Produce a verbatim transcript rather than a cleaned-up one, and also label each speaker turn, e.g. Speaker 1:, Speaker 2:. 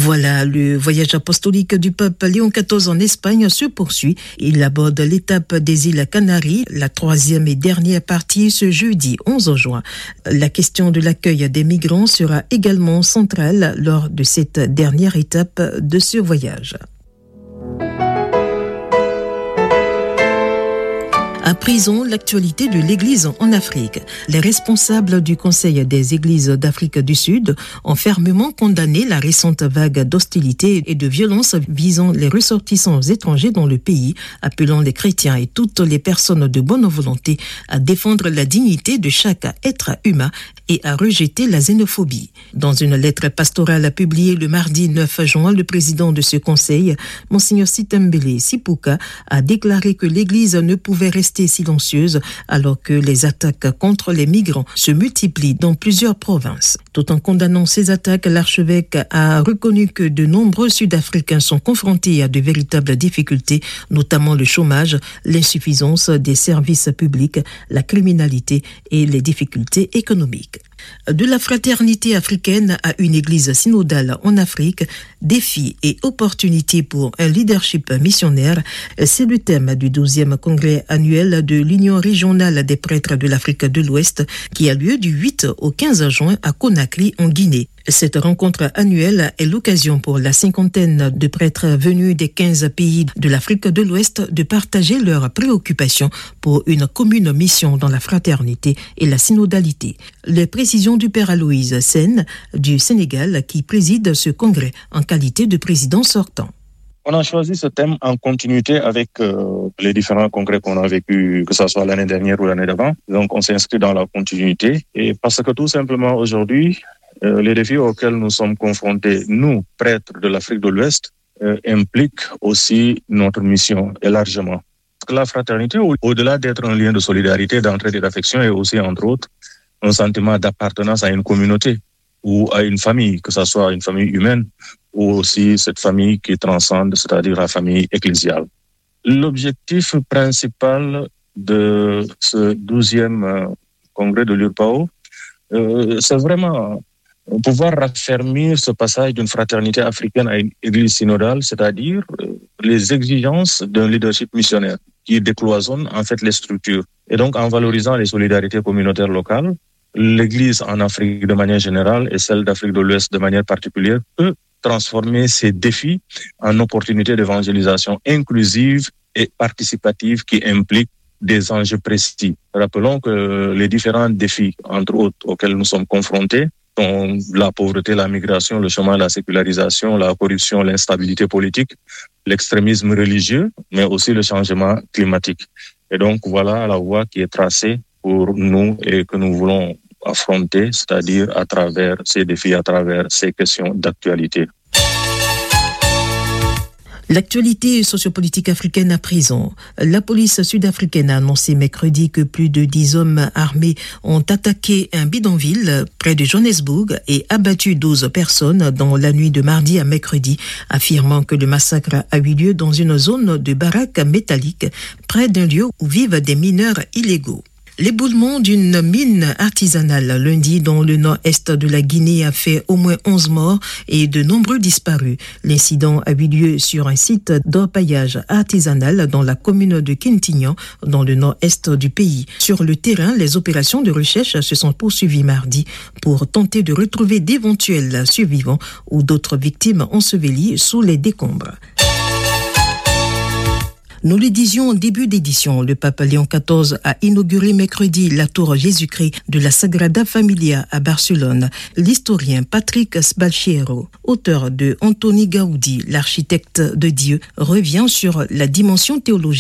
Speaker 1: Voilà, le voyage apostolique du pape Léon quatorze en Espagne se poursuit. Il aborde l'étape des îles Canaries, la troisième et dernière partie ce jeudi onze juin. La question de l'accueil des migrants sera également centrale lors de cette dernière étape de ce voyage. À présent, l'actualité de l'Église en Afrique. Les responsables du Conseil des Églises d'Afrique du Sud ont fermement condamné la récente vague d'hostilité et de violence visant les ressortissants étrangers dans le pays, appelant les chrétiens et toutes les personnes de bonne volonté à défendre la dignité de chaque être humain et à rejeter la xénophobie. Dans une lettre pastorale publiée le mardi neuf juin, le président de ce conseil, Monseigneur Sitembele Sipuka, a déclaré que l'Église ne pouvait rester silencieuse alors que les attaques contre les migrants se multiplient dans plusieurs provinces. Tout en condamnant ces attaques, l'archevêque a reconnu que de nombreux Sud-Africains sont confrontés à de véritables difficultés, notamment le chômage, l'insuffisance des services publics, la criminalité et les difficultés économiques. De la fraternité africaine à une église synodale en Afrique, défis et opportunités pour un leadership missionnaire, c'est le thème du douzième congrès annuel de l'Union régionale des prêtres de l'Afrique de l'Ouest qui a lieu du huit au quinze juin à Conakry en Guinée. Cette rencontre annuelle est l'occasion pour la cinquantaine de prêtres venus des quinze pays de l'Afrique de l'Ouest de partager leurs préoccupations pour une commune mission dans la fraternité et la synodalité. Les précisions du Père Aloïse Sène du Sénégal qui préside ce congrès en qualité de président sortant.
Speaker 2: On a choisi ce thème en continuité avec euh, les différents congrès qu'on a vécu, que ce soit l'année dernière ou l'année d'avant. Donc on s'inscrit dans la continuité et parce que tout simplement aujourd'hui, Euh, les défis auxquels nous sommes confrontés, nous, prêtres de l'Afrique de l'Ouest, euh, impliquent aussi notre mission élargement. Parce que la fraternité, au- au-delà d'être un lien de solidarité, d'entraide et d'affection, est aussi, entre autres, un sentiment d'appartenance à une communauté ou à une famille, que ce soit une famille humaine ou aussi cette famille qui transcende, c'est-à-dire la famille ecclésiale. L'objectif principal de ce douzième euh, congrès de l'U R P A O, euh, c'est vraiment pouvoir raffermir ce passage d'une fraternité africaine à une église synodale, c'est-à-dire euh, les exigences d'un leadership missionnaire qui décloisonne en fait les structures. Et donc en valorisant les solidarités communautaires locales, l'église en Afrique de manière générale et celle d'Afrique de l'Ouest de manière particulière peut transformer ces défis en opportunités d'évangélisation inclusive et participative qui impliquent des enjeux précis. Rappelons que les différents défis, entre autres, auxquels nous sommes confrontés, sont la pauvreté, la migration, le chômage, la sécularisation, la corruption, l'instabilité politique, l'extrémisme religieux, mais aussi le changement climatique. Et donc, voilà la voie qui est tracée pour nous et que nous voulons affronter, c'est-à-dire à travers ces défis, à travers ces questions d'actualité.
Speaker 1: L'actualité sociopolitique africaine à présent. La police sud-africaine a annoncé mercredi que plus de dix hommes armés ont attaqué un bidonville près de Johannesburg et abattu douze personnes dans la nuit de mardi à mercredi, affirmant que le massacre a eu lieu dans une zone de baraques métalliques près d'un lieu où vivent des mineurs illégaux. L'éboulement d'une mine artisanale lundi dans le nord-est de la Guinée a fait au moins onze morts et de nombreux disparus. L'incident a eu lieu sur un site d'orpaillage artisanal dans la commune de Quintignan, dans le nord-est du pays. Sur le terrain, les opérations de recherche se sont poursuivies mardi pour tenter de retrouver d'éventuels survivants ou d'autres victimes ensevelies sous les décombres. Nous le disions en début d'édition, le pape Léon quatorze a inauguré mercredi la tour Jésus-Christ de la Sagrada Familia à Barcelone. L'historien Patrick Sbalchiero, auteur de Antoni Gaudi, l'architecte de Dieu, revient sur la dimension théologique